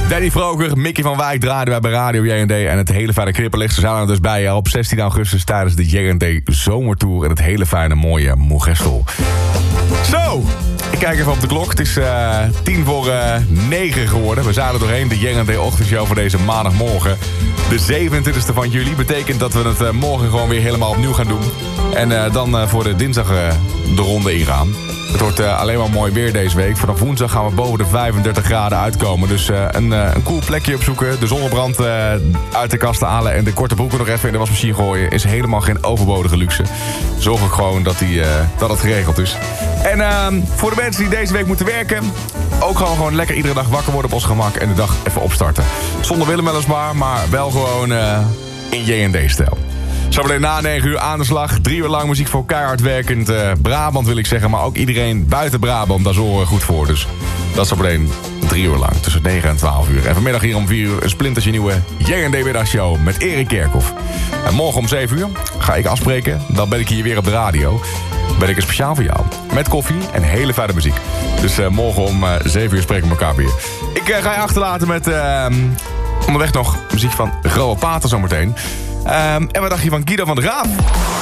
Danny Vroger, Mickey van Wijk draaiden wij bij Radio JND. En het hele fijne knipperlicht. Ze zijn er dus bij op 16 augustus tijdens de JND Zomertour. En het hele fijne mooie Moergestel. Zo, ik kijk even op de klok. Het is 8:50 geworden. We zijn er doorheen. De JND-ochtendshow voor deze maandagmorgen. De 27e van juli. Betekent dat we het morgen gewoon weer helemaal opnieuw gaan doen. En dan voor de dinsdag de ronde ingaan. Het wordt alleen maar mooi weer deze week. Vanaf woensdag gaan we boven de 35 graden uitkomen. Dus een cool plekje opzoeken. De zonnebrand uit de kast halen. En de korte broeken nog even in de wasmachine gooien. Is helemaal geen overbodige luxe. Zorg ook gewoon dat het geregeld is. En voor de mensen die deze week moeten werken. Ook gewoon lekker iedere dag wakker worden op ons gemak. En de dag even opstarten. Zonder Willem weliswaar. Maar wel gewoon in JND-stijl. Zometeen na 9 uur aan de slag. 3 uur lang muziek voor keihard werkend Brabant wil ik zeggen. Maar ook iedereen buiten Brabant, daar zorgen we goed voor. Dus dat is zometeen 3 uur lang. Tussen 9 en 12 uur. En vanmiddag hier om 4 uur een splintertje nieuwe JND Middagshow met Erik Kerkhoff. En morgen om 7 uur ga ik afspreken. Dan ben ik hier weer op de radio. Ben ik er speciaal voor jou. Met koffie en hele fijne muziek. Dus morgen om 7 uur spreken we elkaar weer. Ik ga je achterlaten met onderweg nog muziek van Grote Pater zometeen. En wat dacht je van Guido van der Graaf?